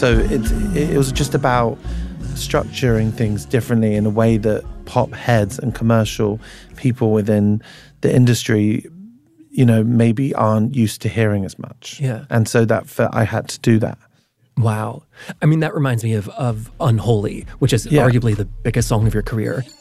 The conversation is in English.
So it was just about structuring things differently in a way that pop heads and commercial people within the industry, you know, maybe aren't used to hearing as much. Yeah. And so I had to do that. Wow. I mean, that reminds me of Unholy, which is arguably the biggest song of your career.